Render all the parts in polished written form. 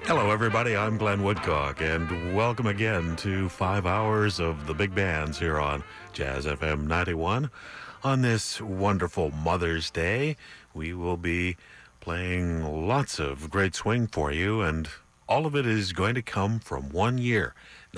Hello, everybody. I'm Glenn Woodcock, and welcome again to 5 hours of the big bands here on Jazz FM 91. On this wonderful Mother's Day, we will be playing lots of great swing for you, and all of it is going to come from one year,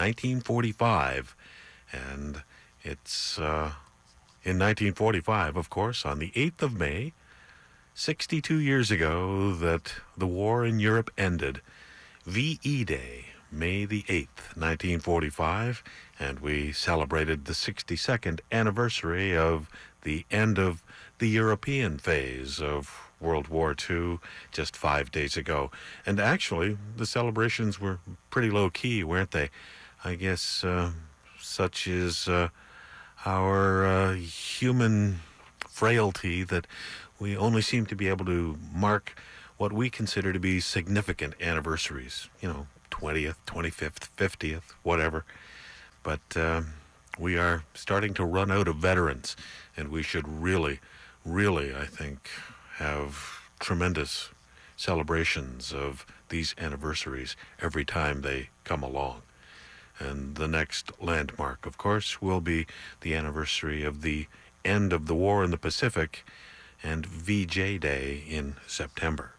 1945. And it's in 1945, of course, on the 8th of May, 62 years ago, that the war in Europe ended. VE Day, May the 8th, 1945, and we celebrated the 62nd anniversary of the end of the European phase of World War II just 5 days ago. And actually, the celebrations were pretty low-key, weren't they? I guess such is our human frailty that we only seem to be able to mark what we consider to be significant anniversaries, 20th, 25th, 50th, whatever. But we are starting to run out of veterans, and we should really, I think, have tremendous celebrations of these anniversaries every time they come along. And the next landmark, of course, will be the anniversary of the end of the war in the Pacific and VJ Day in September.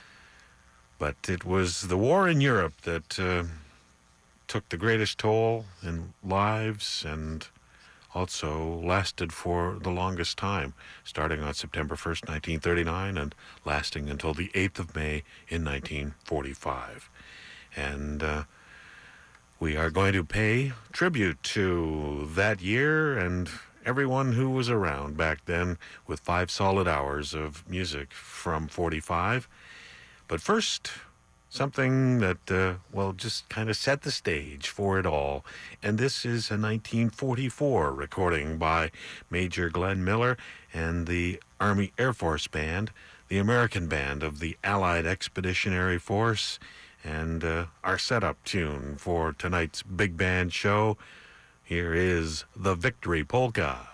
But it was the war in Europe that took the greatest toll in lives and also lasted for the longest time, starting on September 1st, 1939, and lasting until the 8th of May in 1945. And we are going to pay tribute to that year and everyone who was around back then with 5 solid hours of music from 45. But first, something that, just kind of set the stage for it all. And this is a 1944 recording by Major Glenn Miller and the Army Air Force Band, the American band of the Allied Expeditionary Force, and our setup tune for tonight's big band show. Here is the Victory Polka.